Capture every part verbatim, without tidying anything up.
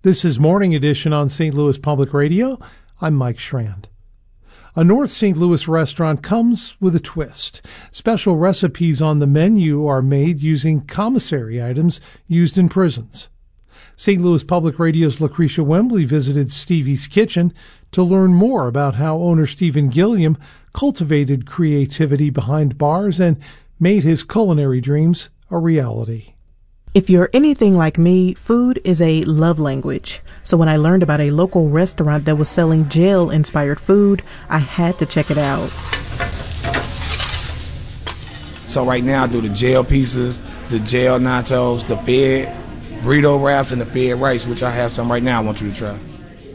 This is Morning Edition on Saint Louis Public Radio. I'm Mike Schrand. A North Saint Louis restaurant comes with a twist. Special recipes on the menu are made using commissary items used in prisons. Saint Louis Public Radio's Lucretia Wembley visited Stevie's Kitchen to learn more about how owner Stephen Gilliam cultivated creativity behind bars and made his culinary dreams a reality. If you're anything like me, food is a love language. So when I learned about a local restaurant that was selling jail-inspired food, I had to check it out. So right now I do the jail pizzas, the jail nachos, the fed burrito wraps, and the fed rice, which I have some right now I want you to try.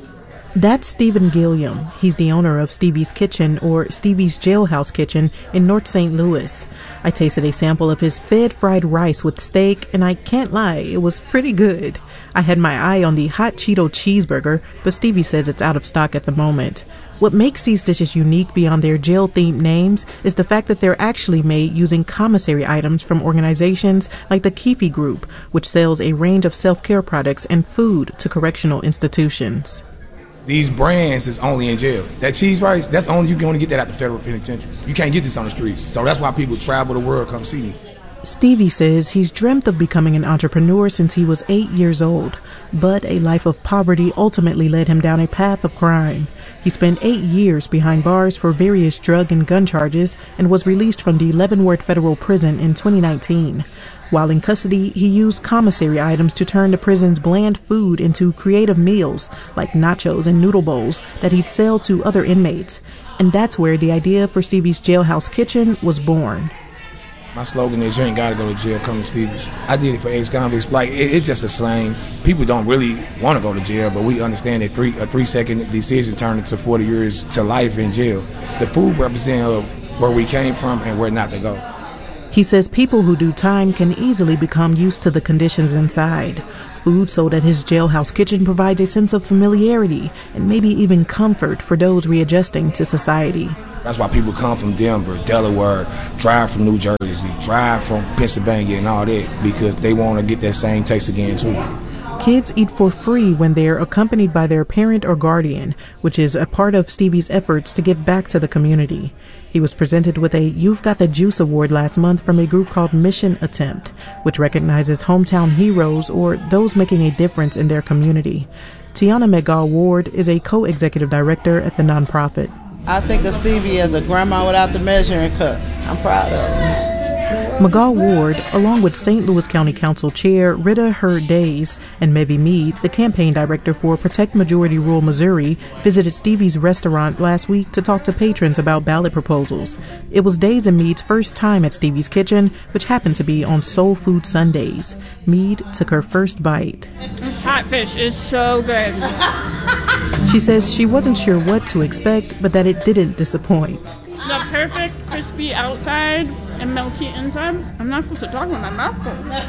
That's Stephen Gilliam. He's the owner of Stevie's Kitchen, or Stevie's Jailhouse Kitchen, in North Saint Louis. I tasted a sample of his fed fried rice with steak, and I can't lie, it was pretty good. I had my eye on the hot Cheeto cheeseburger, but Stevie says it's out of stock at the moment. What makes these dishes unique beyond their jail-themed names is the fact that they're actually made using commissary items from organizations like the Keefe Group, which sells a range of self-care products and food to correctional institutions. These brands is only in jail. That cheese rice, that's only, you can only get that at the federal penitentiary. You can't get this on the streets. So that's why people travel the world to come see me. Stevie says he's dreamt of becoming an entrepreneur since he was eight years old, but a life of poverty ultimately led him down a path of crime. He spent eight years behind bars for various drug and gun charges and was released from the Leavenworth Federal Prison in twenty nineteen. While in custody, he used commissary items to turn the prison's bland food into creative meals like nachos and noodle bowls that he'd sell to other inmates. And that's where the idea for Stevie's Jailhouse Kitchen was born. My slogan is, you ain't got to go to jail, come to Stevie's. I did it for ex-convicts. Like, it, it's just a slang. People don't really want to go to jail, but we understand that three, a three-second decision turned into forty years to life in jail. The food represents where we came from and where not to go. He says people who do time can easily become used to the conditions inside. Food sold at his Jailhouse Kitchen provides a sense of familiarity and maybe even comfort for those readjusting to society. That's why people come from Denver, Delaware, drive from New Jersey, drive from Pennsylvania and all that, because they want to get that same taste again too. Kids eat for free when they're accompanied by their parent or guardian, which is a part of Stevie's efforts to give back to the community. He was presented with a You've Got the Juice award last month from a group called Mission Attempt, which recognizes hometown heroes or those making a difference in their community. Tiana McGaw Ward is a co-executive director at the nonprofit. I think of Stevie as a grandma without the measuring cup. I'm proud of her. McGaw Ward, along with Saint Louis County Council Chair Rita Hurd Days and Mevy Mead, the campaign director for Protect Majority Rural Missouri, visited Stevie's restaurant last week to talk to patrons about ballot proposals. It was Days and Mead's first time at Stevie's Kitchen, which happened to be on Soul Food Sundays. Mead took her first bite. Catfish is so good. She says she wasn't sure what to expect, but that it didn't disappoint. The perfect crispy outside and melty inside. I'm not supposed to talk with my mouth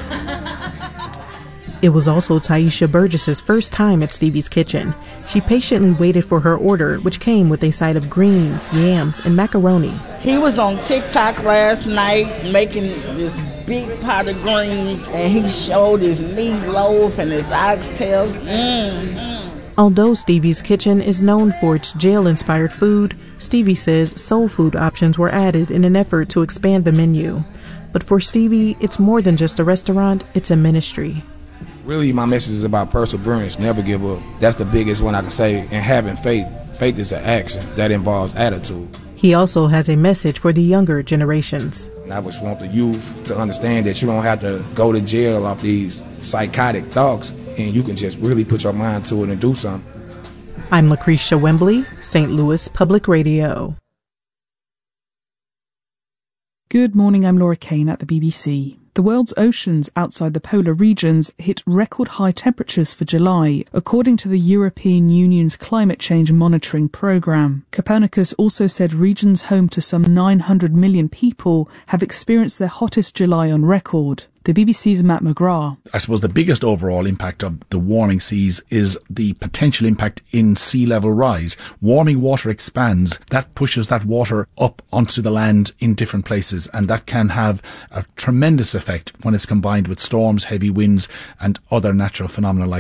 full. It was also Taisha Burgess's first time at Stevie's Kitchen. She patiently waited for her order, which came with a side of greens, yams, and macaroni. He was on TikTok last night making this big pot of greens, and he showed his meatloaf and his oxtails. Mm-hmm. Although Stevie's Kitchen is known for its jail-inspired food, Stevie says soul food options were added in an effort to expand the menu. But for Stevie, it's more than just a restaurant, it's a ministry. Really, my message is about perseverance, never give up. That's the biggest one I can say, and having faith. Faith is an action that involves attitude. He also has a message for the younger generations. And I just want the youth to understand that you don't have to go to jail off these psychotic thoughts, and you can just really put your mind to it and do something. I'm Lucretia Wembley, Saint Louis Public Radio. Good morning, I'm Laura Kane at the B B C. The world's oceans outside the polar regions hit record high temperatures for July, according to the European Union's climate change monitoring programme. Copernicus also said regions home to some nine hundred million people have experienced their hottest July on record. The B B C's Matt McGrath. I suppose the biggest overall impact of the warming seas is the potential impact in sea level rise. Warming water expands. That pushes that water up onto the land in different places, and that can have a tremendous effect when it's combined with storms, heavy winds, and other natural phenomena like that.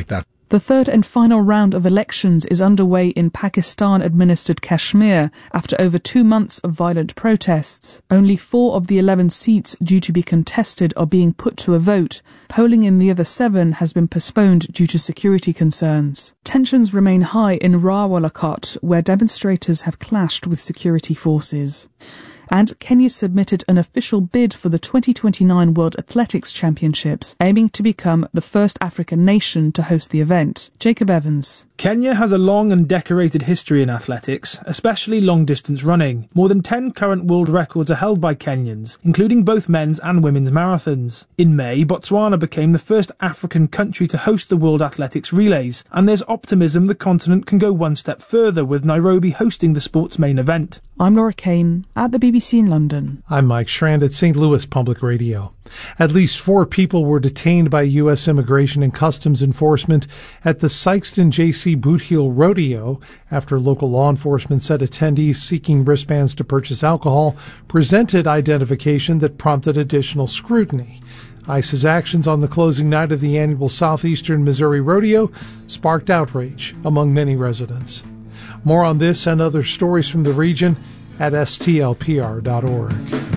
The third and final round of elections is underway in Pakistan-administered Kashmir after over two months of violent protests. Only four of the eleven seats due to be contested are being put to a vote. Polling in the other seven has been postponed due to security concerns. Tensions remain high in Rawalakot, where demonstrators have clashed with security forces. And Kenya submitted an official bid for the twenty twenty-nine World Athletics Championships, aiming to become the first African nation to host the event. Jacob Evans. Kenya has a long and decorated history in athletics, especially long-distance running. More than ten current world records are held by Kenyans, including both men's and women's marathons. In May, Botswana became the first African country to host the World Athletics Relays, and there's optimism the continent can go one step further, with Nairobi hosting the sport's main event. I'm Laura Kane at the B B C in London. I'm Mike Schrand at Saint Louis Public Radio. At least four people were detained by U S Immigration and Customs Enforcement at the Sykeston J C Boot Heel Rodeo after local law enforcement said attendees seeking wristbands to purchase alcohol presented identification that prompted additional scrutiny. ICE's actions on the closing night of the annual Southeastern Missouri Rodeo sparked outrage among many residents. More on this and other stories from the region at S T L P R dot org.